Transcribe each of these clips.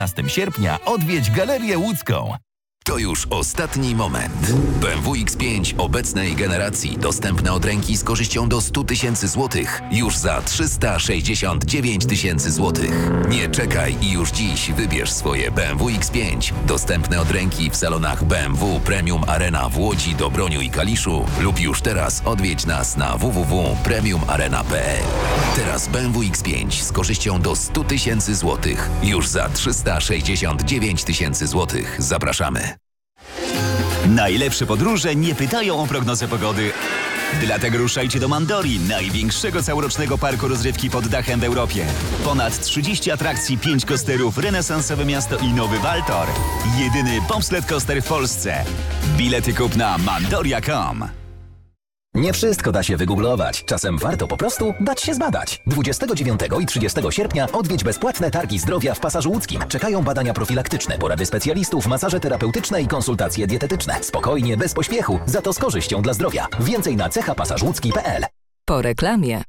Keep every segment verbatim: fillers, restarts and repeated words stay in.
piętnastego sierpnia odwiedź Galerię Łódzką. To już ostatni moment. B M W X pięć obecnej generacji dostępne od ręki z korzyścią do sto tysięcy złotych już za trzysta sześćdziesiąt dziewięć tysięcy złotych. Nie czekaj i już dziś wybierz swoje B M W X pięć dostępne od ręki w salonach B M W Premium Arena w Łodzi, Dobroniu i Kaliszu lub już teraz odwiedź nas na w w w kropka premium arena kropka p l. Teraz B M W X pięć z korzyścią do sto tysięcy złotych już za trzysta sześćdziesiąt dziewięć tysięcy złotych. Zapraszamy. Najlepsze podróże nie pytają o prognozę pogody. Dlatego ruszajcie do Mandori, największego całorocznego parku rozrywki pod dachem w Europie. Ponad trzydzieści atrakcji, pięć coasterów, renesansowe miasto i nowy Waltor. Jedyny bobsled coaster w Polsce. Bilety kup na mandoria kropka com. Nie wszystko da się wygooglować. Czasem warto po prostu dać się zbadać. dwudziestego dziewiątego i trzydziestego sierpnia odwiedź bezpłatne targi zdrowia w Pasażu Łódzkim. Czekają badania profilaktyczne, porady specjalistów, masaże terapeutyczne i konsultacje dietetyczne. Spokojnie, bez pośpiechu, za to z korzyścią dla zdrowia. Więcej na cecha pasaż łódzki kropka p l. Po reklamie.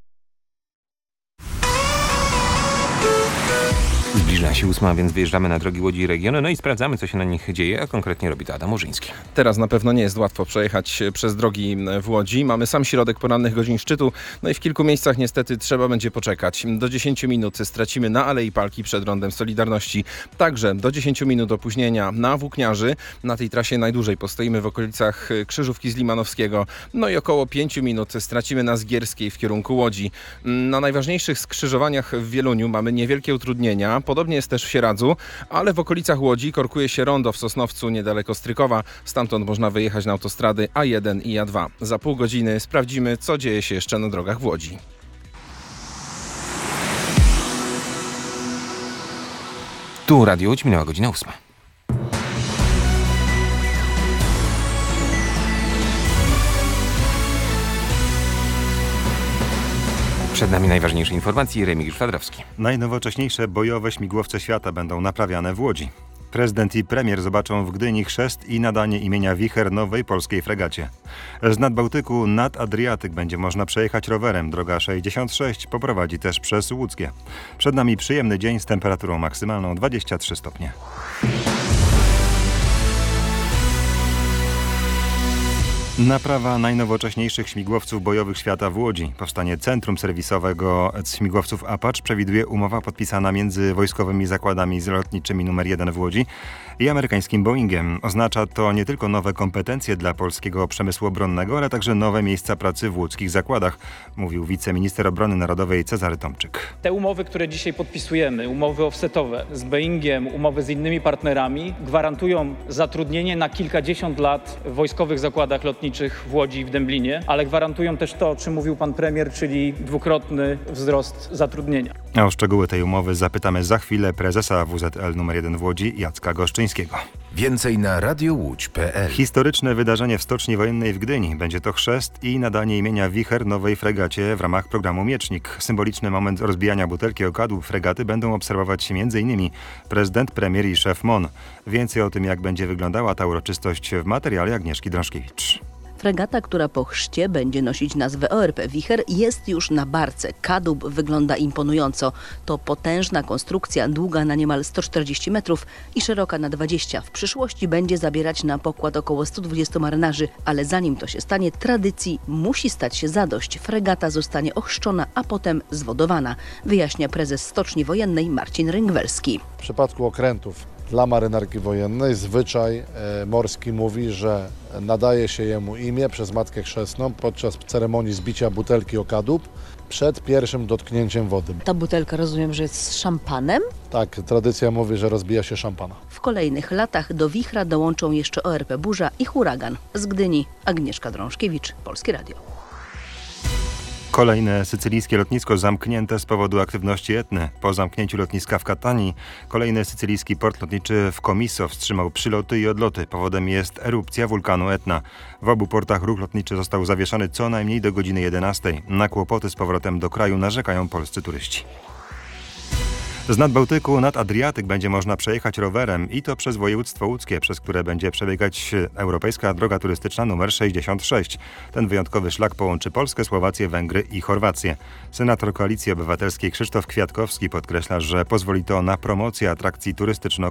Zbliża się ósma, więc wyjeżdżamy na drogi Łodzi i regionu, no i sprawdzamy, co się na nich dzieje, a konkretnie robi to Adam Murzyński. Teraz na pewno nie jest łatwo przejechać przez drogi w Łodzi. Mamy sam środek porannych godzin szczytu, no i w kilku miejscach niestety trzeba będzie poczekać. Do dziesięciu minut stracimy na Alei Palki przed Rondem Solidarności. Także do dziesięciu minut opóźnienia na Włókniarzy. Na tej trasie najdłużej postoimy w okolicach Krzyżówki z Limanowskiego. No i około pięciu minut stracimy na Zgierskiej w kierunku Łodzi. Na najważniejszych skrzyżowaniach w Wieluniu mamy niewielkie utrudnienia. Podobnie jest też w Sieradzu, ale w okolicach Łodzi korkuje się rondo w Sosnowcu niedaleko Strykowa. Stamtąd można wyjechać na autostrady A jeden i A dwa. Za pół godziny sprawdzimy, co dzieje się jeszcze na drogach w Łodzi. Tu Radio Łódź, minęła godzina ósma. Przed nami najważniejsze informacje. Remigiusz Fladrowski. Najnowocześniejsze bojowe śmigłowce świata będą naprawiane w Łodzi. Prezydent i premier zobaczą w Gdyni chrzest i nadanie imienia Wicher nowej polskiej fregacie. Z Nadbałtyku nad Adriatyk będzie można przejechać rowerem. Droga sześćdziesiąt sześć poprowadzi też przez Łódzkie. Przed nami przyjemny dzień z temperaturą maksymalną dwadzieścia trzy stopnie. Naprawa najnowocześniejszych śmigłowców bojowych świata w Łodzi. Powstanie centrum serwisowego śmigłowców Apache przewiduje umowa podpisana między wojskowymi zakładami lotniczymi numer jeden w Łodzi i amerykańskim Boeingiem. Oznacza to nie tylko nowe kompetencje dla polskiego przemysłu obronnego, ale także nowe miejsca pracy w łódzkich zakładach, mówił wiceminister obrony narodowej Cezary Tomczyk. Te umowy, które dzisiaj podpisujemy, umowy offsetowe z Boeingiem, umowy z innymi partnerami, gwarantują zatrudnienie na kilkadziesiąt lat w wojskowych zakładach lotniczych w Łodzi i w Dęblinie, ale gwarantują też to, o czym mówił pan premier, czyli dwukrotny wzrost zatrudnienia. A o szczegóły tej umowy zapytamy za chwilę prezesa W Z L numer jeden w Łodzi, Jacka Goszczyńskiego. Więcej na radio łódź kropka p l. Historyczne wydarzenie w Stoczni Wojennej w Gdyni. Będzie to chrzest i nadanie imienia Wicher nowej fregacie w ramach programu Miecznik. Symboliczny moment rozbijania butelki o kadłub fregaty będą obserwować m.in. prezydent, premier i szef M O N. Więcej o tym, jak będzie wyglądała ta uroczystość w materiale Agnieszki Drążkiewicz. Fregata, która po chrzcie będzie nosić nazwę O R P Wicher, jest już na barce. Kadłub wygląda imponująco. To potężna konstrukcja, długa na niemal sto czterdzieści metrów i szeroka na dwadzieścia. W przyszłości będzie zabierać na pokład około stu dwudziestu marynarzy, ale zanim to się stanie, tradycji musi stać się zadość. Fregata zostanie ochrzczona, a potem zwodowana, wyjaśnia prezes Stoczni Wojennej Marcin Rynkwelski. W przypadku okrętów dla marynarki wojennej zwyczaj e, morski mówi, że nadaje się jemu imię przez Matkę Chrzestną podczas ceremonii zbicia butelki o kadłub przed pierwszym dotknięciem wody. Ta butelka, rozumiem, że jest z szampanem? Tak, tradycja mówi, że rozbija się szampana. W kolejnych latach do wichra dołączą jeszcze O R P Burza i Huragan. Z Gdyni Agnieszka Drążkiewicz, Polskie Radio. Kolejne sycylijskie lotnisko zamknięte z powodu aktywności Etny. Po zamknięciu lotniska w Katanii kolejny sycylijski port lotniczy w Komiso wstrzymał przyloty i odloty. Powodem jest erupcja wulkanu Etna. W obu portach ruch lotniczy został zawieszony co najmniej do godziny jedenastej. Na kłopoty z powrotem do kraju narzekają polscy turyści. Z Nadbałtyku nad Adriatyk będzie można przejechać rowerem i to przez województwo łódzkie, przez które będzie przebiegać Europejska Droga Turystyczna numer sześćdziesiąt sześć. Ten wyjątkowy szlak połączy Polskę, Słowację, Węgry i Chorwację. Senator Koalicji Obywatelskiej Krzysztof Kwiatkowski podkreśla, że pozwoli to na promocję atrakcji turystyczno